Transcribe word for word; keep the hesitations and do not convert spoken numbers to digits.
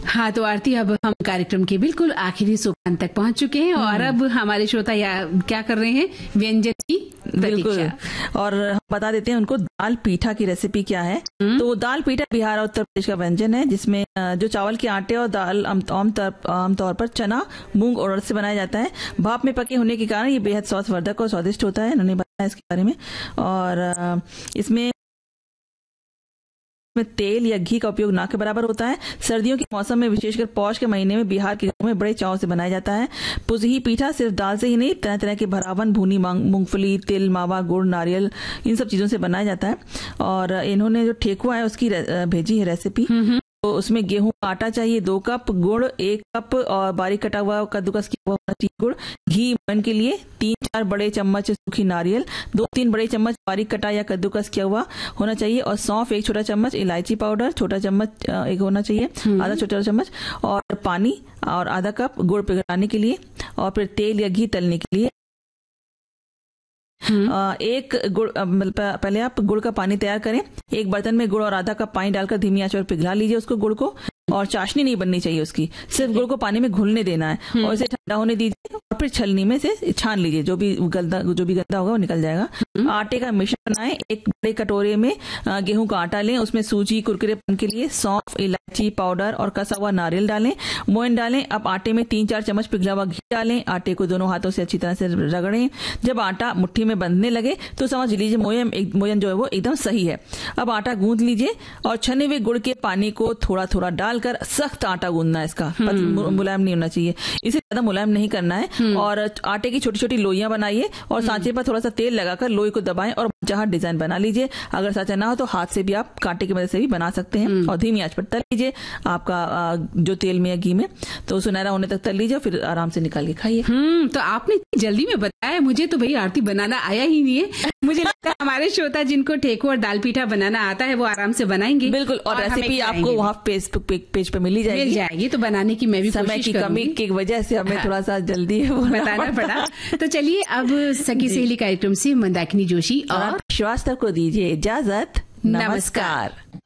हाँ, तो आरती, अब हम कार्यक्रम के बिल्कुल आखिरी सोपान तक पहुंच चुके हैं और अब हमारे श्रोता या क्या कर रहे हैं, व्यंजन की बिल्कुल। और हम बता देते हैं उनको दाल पीठा की रेसिपी क्या है। तो दाल पीठा बिहार और उत्तर प्रदेश का व्यंजन है, जिसमें जो चावल के आटे और दाल आमतौर पर चना, मूंग और उड़द से बनाया जाता है। भाप में पके होने के कारण ये बेहद स्वास्थ्यवर्धक और स्वादिष्ट होता है। उन्होंने बताया इसके बारे में। और इसमें में तेल या घी का उपयोग ना के बराबर होता है। सर्दियों के मौसम में, विशेषकर पौष के महीने में, बिहार के घरों में बड़े चाव से बनाया जाता है। पुजही पीठा सिर्फ दाल से ही नहीं, तरह तरह के भरावन, भुनी मूंगफली, तिल, मावा, गुड़, नारियल, इन सब चीजों से बनाया जाता है। और इन्होंने जो ठेकुआ है उसकी भेजी है रेसिपी। तो उसमें गेहूं का आटा चाहिए दो कप, गुड़ एक कप और बारीक कटा हुआ कद्दूकस किया हुआ होना चाहिए गुड़, घी मोहन के लिए तीन चार बड़े चम्मच सूखी नारियल, दो तीन बड़े चम्मच बारीक कटा या कद्दूकस किया हुआ होना चाहिए, और सौंफ एक छोटा चम्मच, इलायची पाउडर छोटा चम्मच एक होना चाहिए, आधा छोटा चम्मच, और पानी और आधा कप गुड़ पिघलाने के लिए, और फिर तेल या घी तलने के लिए। एक गुड़, पहले आप गुड़ का पानी तैयार करें। एक बर्तन में गुड़ और आधा कप पानी डालकर धीमी आंच पर पिघला लीजिए उसको, गुड़ को। और चाशनी नहीं बननी चाहिए उसकी, सिर्फ गुड़ को पानी में घुलने देना है और इसे ठंडा होने दीजिए, और फिर छलनी में से छान लीजिए, जो भी गंदा जो भी गंदा होगा वो निकल जाएगा। आटे का मिश्रण बनाएं। एक बड़े कटोरे में गेहूं का आटा लें, उसमें सूजी कुरकुरेपन के लिए सौंफ, इलायची पाउडर और कसा हुआ नारियल डालें, मोयन डालें। अब आटे में तीन चार चम्मच पिघला हुआ घी डालें। आटे को दोनों हाथों से अच्छी तरह से रगड़ें। जब आटा मुट्ठी में बंधने लगे तो समझ लीजिए मोयन मोयन जो है वो एकदम सही है। अब आटा गूंथ लीजिए और छने हुए गुड़ के पानी को थोड़ा थोड़ा डालकर सख्त आटा गूंदना है इसका, मुलायम नहीं होना चाहिए, इसे ज्यादा मुलायम नहीं करना है। और आटे की छोटी छोटी लोइयां बनाइए और सांचे पर थोड़ा सा तेल लगाकर लोई को दबाएं और जहां डिजाइन बना लीजिए। अगर सांचा ना हो तो हाथ से भी आप कांटे की मदद से भी बना सकते हैं, और धीमी आंच पर तल लीजिए आपका जो तेल में या घी में, तो सुनहरा होने तक तल लीजिए, फिर आराम से निकाल के खाइए। हम्म तो आपने जल्दी में बताया, मुझे तो भाई आरती बनाना आया ही नहीं है। मुझे लगता है हमारे श्रोता जिनको ठेकुआ और दाल पीठा बनाना आता है वो आराम से बनाएंगे। बिल्कुल, और, और रेसिपी आपको वहाँ पेज पेज पे मिल जाएगी मिल जाएगी तो बनाने की मैं भी समय की कमी की वजह से हमें थोड़ा सा जल्दी बताना पड़ा। तो चलिए अब सखी सहेली कार्यक्रम से मंदाकिनी जोशी और श्रीवास्तव को दीजिए इजाजत। नमस्कार।